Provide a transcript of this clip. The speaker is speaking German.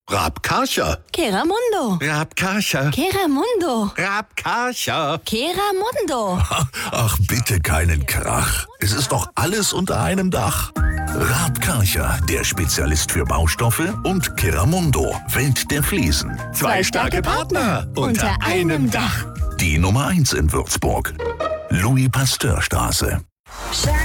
Raab Karcher. Keramundo. Raab Karcher. Keramundo. Raab Karcher. Keramundo. Ach, bitte keinen Krach. Es ist doch alles unter einem Dach. Raab Karcher, der Spezialist für Baustoffe, und Keramundo, Welt der Fliesen. Zwei starke Partner unter einem Dach. Die Nummer 1 in Würzburg. Louis-Pasteur-Straße.